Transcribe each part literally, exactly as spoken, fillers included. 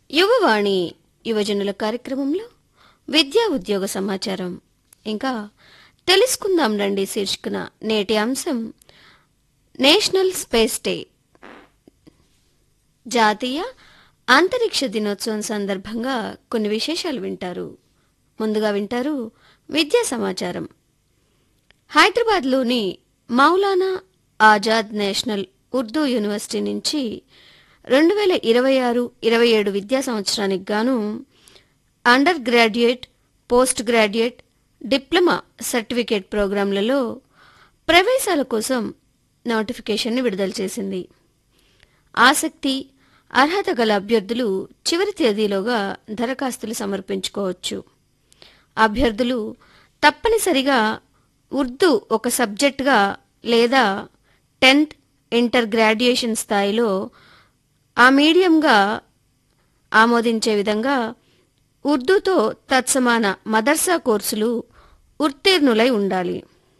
యువవాణి యువజనుల కార్యక్రమంలో విద్యా ఉద్యోగ సమాచారం ఇంకా తెలుసుకుందాం రండి శీర్షికన నేటి అంశం నేషనల్ స్పేస్ డే జాతీయ అంతరిక్ష దినోత్సవం సందర్భంగా కొన్ని విశేషాలు వింటారు. ముందుగా వింటారు విద్యా సమాచారం. హైదరాబాద్లోని మౌలానా ఆజాద్ నేషనల్ ఉర్దూ యూనివర్సిటీ నుంచి రెండు వేల ఇరవై ఆరు ఇరవై ఏడు విద్యా సంవత్సరానికి గాను under graduate, post graduate, diploma certificate ప్రోగ్రాంలలో ప్రవేశాల కోసం నోటిఫికేషన్ని విడుదల చేసింది. ఆసక్తి, అర్హత గల అభ్యర్థులు చివరి తేదీలోగా దరఖాస్తులు సమర్పించుకోవచ్చు. అభ్యర్థులు తప్పనిసరిగా ఉర్దూ ఒక సబ్జెక్టుగా లేదా టెన్త్, ఇంటర్ గ్రాడ్యుయేషన్ స్థాయిలో ఆ మీడియంగా ఆమోదించే విధంగా ఉర్దూతో తత్సమాన మదర్సా కోర్సులు ఉత్తీర్ణులై ఉండాలి.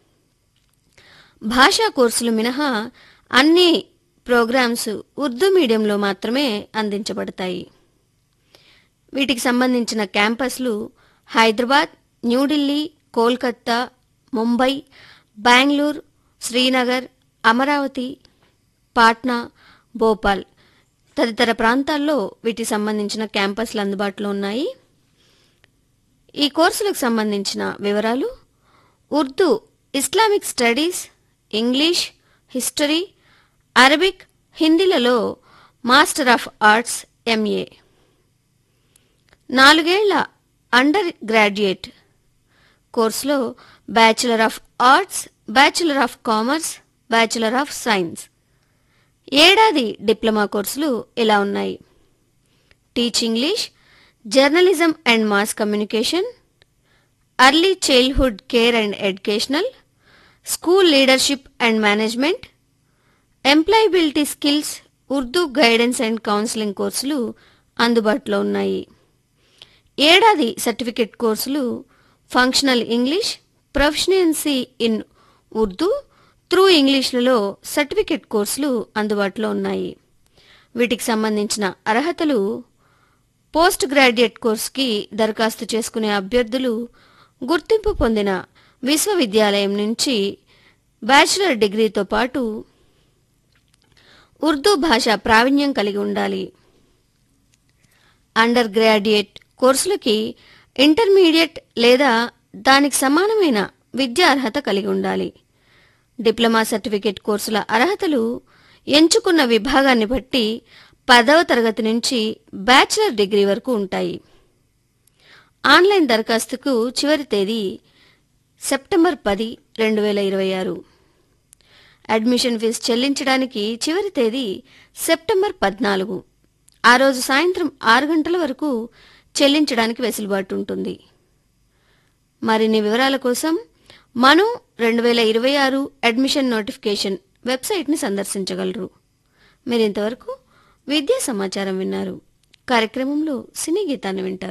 భాషా కోర్సులు మినహా అన్ని ప్రోగ్రామ్స్ ఉర్దూ మీడియంలో మాత్రమే అందించబడతాయి. వీటికి సంబంధించిన క్యాంపస్లు హైదరాబాద్, న్యూఢిల్లీ, కోల్కతా, ముంబై, బెంగళూరు, శ్రీనగర్, అమరావతి, పాట్నా, భోపాల్ తదితర ప్రాంతాల్లో వీటికి సంబంధించిన క్యాంపస్లు అందుబాటులో ఉన్నాయి. ఈ కోర్సులకు సంబంధించిన వివరాలు: Urdu, Islamic studies, English, history, Arabic, హిందీలలో master of arts MA. నాలుగేళ్ల అండర్ గ్రాడ్యుయేట్ కోర్సులో bachelor of arts, bachelor of commerce, bachelor of science. ఏడాది డిప్లొమా కోర్సులు ఇలా ఉన్నాయి: teach English, journalism and mass communication, early childhood care and educational, school leadership and management, employability skills, Urdu guidance and counselling కోర్సులు అందుబాటులో ఉన్నాయి. ఏడాది certificate కోర్సులు functional English, proficiency in Urdu through ఇంగ్లీష్లలో certificate కోర్సులు అందుబాటులో ఉన్నాయి. వీటికి సంబంధించిన అర్హతలు: పోస్ట్ గ్రాడ్యుయేట్ కోర్సుకి దరఖాస్తు చేసుకునే అభ్యర్థులు గుర్తింపు పొందిన విశ్వవిద్యాలయం నుంచి బ్యాచిలర్ డిగ్రీతో పాటు ఉర్దూ భాష ప్రావీణ్యం కలిగి ఉండాలి. అండర్ గ్రాడ్యుయేట్ కోర్సులకి ఇంటర్మీడియట్ లేదా దానికి సమానమైన విద్యా అర్హత కలిగి ఉండాలి. డిప్లొమా సర్టిఫికేట్ కోర్సుల అర్హతలు ఎంచుకున్న విభాగాన్ని బట్టి పదవ తరగతి నుంచి బ్యాచిలర్ డిగ్రీ వరకు ఉంటాయి. ఆన్లైన్ దరఖాస్తుకు చివరి తేదీ సెప్టెంబర్ పది రెండు వేల ఇరవై ఆరు. అడ్మిషన్ ఫీజు చెల్లించడానికి చివరి తేదీ సెప్టెంబర్ పద్నాలుగు. ఆ రోజు సాయంత్రం ఆరు గంటల వరకు చెల్లించడానికి వెసులుబాటు ఉంటుంది. మరిన్ని వివరాల కోసం మను రెండు వేల ఇరవై ఆరు అడ్మిషన్ నోటిఫికేషన్ వెబ్సైట్ని సందర్శించగలరు. మీరింతవరకు విద్యా సమాచారం విన్నారు. కార్యక్రమంలో సినీ గీతాన్ని వింటారు.